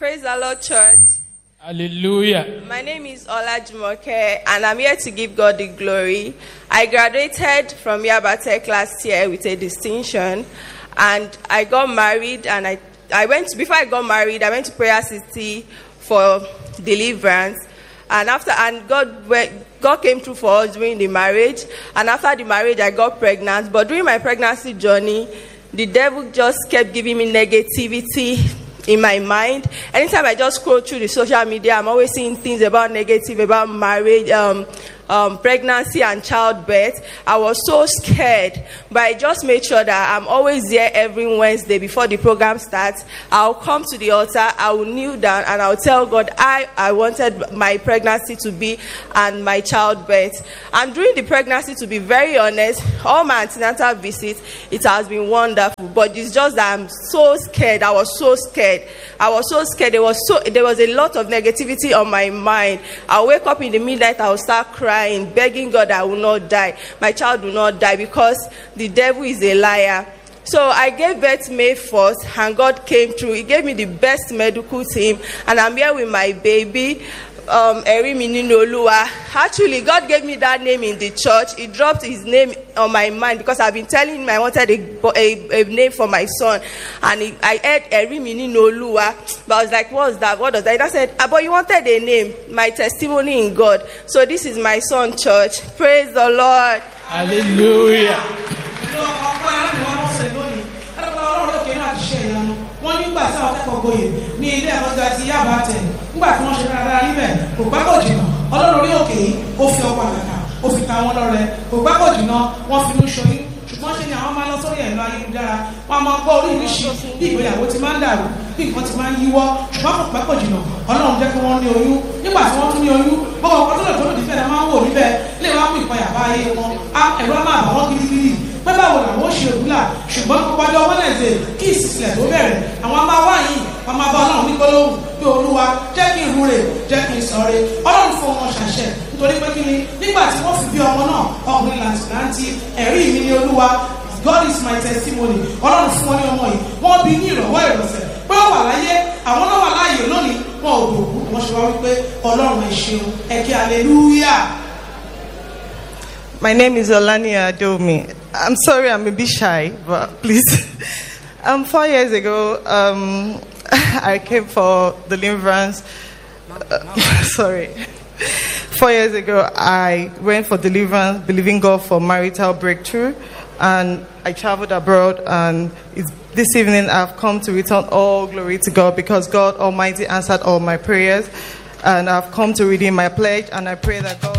Praise the Lord, church. Hallelujah. My name is Ola Jumoke, and I'm here to give God the glory. I graduated from Yaba Tech last year with a distinction, and I got married, and before I got married, I went to Prayer City for deliverance, and God came through for us during the marriage, and after the marriage, I got pregnant. But during my pregnancy journey, the devil just kept giving me negativity in my mind. Anytime I just scroll through the social media, I'm always seeing things about negative, about marriage, pregnancy and childbirth. I was so scared, but I just made sure that I'm always there every Wednesday before the program starts. I'll come to the altar, I will kneel down, and I'll tell God I wanted my pregnancy to be and my childbirth. And during the pregnancy, to be very honest, all my antenatal visits, it has been wonderful, but it's just that I'm so scared. I was so scared. There was a lot of negativity on my mind. I'll wake up in the midnight, I'll start crying, begging God I will not die. My child will not die, because the devil is a liar. So I gave birth May 1st, and God came through. He gave me the best medical team, and I'm here with my baby, Erimininooluwa. Actually, God gave me that name in the church. He dropped his name on my mind because I've been telling him I wanted a name for my son, and I heard Erimininooluwa. But I was like, what's that? What does that? And I said, but you wanted a name. My testimony in God. So this is my son, church. Praise the Lord. Hallelujah. Wọ́n nígbà tí àwọn akẹ́kọ̀ọ́ gboyè ní ilé ẹ̀kọ́ gíga ti Yaba Tech nígbà tí wọ́n ṣe dáadáa níbẹ̀ kò gbá kò jìnnà Ọlọ́run orí òkè yìí ó fi ọkọ̀ àgàgà ó fi ta wọn lọ́rẹ kò gbá kò jìnnà wọ́n fi inú ṣoyún ṣùgbọ́n ṣe ni àwọn máa lọ sórí ẹ̀rọ ayélujára wọ́n máa gbọ́ oríṣiríṣi bí ìgbéyàwó ti máa ń dàrú bí nǹkan ti máa ń yíwọ́ ṣùgbọ́n kò gbá kò jìnnà Ọlọ́run jẹ́ kí wọ́n ní oyún nígbà tí wọ́n tún ní oyún gbogbo ọkọ̀ tó lè tó lòdì fẹ́ẹ́ máa ń wò níbẹ̀ lè wá mú ìpayà bá ayé wọn ẹ̀rọ máa bà wọ́n gidigidi pé báwo làwọn ó ṣe òwúlà ṣùgbọ́n gbogbo ọjọ́ Wednesday kí ìsìsìlẹ̀ tó bẹ̀rẹ̀ àwọn máa wá yìí wọ́n máa bá Ọlọ́run ní gbólóhùn pé Olúwa jẹ́ kí n rúre jẹ́ kí n sọ̀rẹ́ Ọlọ́run fún wọn ṣàṣẹ nítorí pé kí ni nígbà tí wọ́n fi bí ọmọ náà ọkùnrin làǹtìláǹtì ẹ̀rí mi ní Olúwa God is my testimony Ọlọ́run fún wọn ní ọmọ yìí wọ́n bí ní ìrọ̀wọ́ ìrọ̀sẹ̀ pé ó wà láyé àwọn náà wà láàyè lónìí wọn ò dòkú wọ́n ṣe wá wípé Ọlọ́run ẹ ṣeun ẹ kí hallelujah. My name is Olani Adomi. I'm sorry, I'm a bit shy, but please. 4 years ago, I came for deliverance. Sorry. 4 years ago, I went for deliverance, believing God for marital breakthrough, and I traveled abroad. And this evening, I've come to return all glory to God, because God Almighty answered all my prayers, and I've come to redeem my pledge, and I pray that God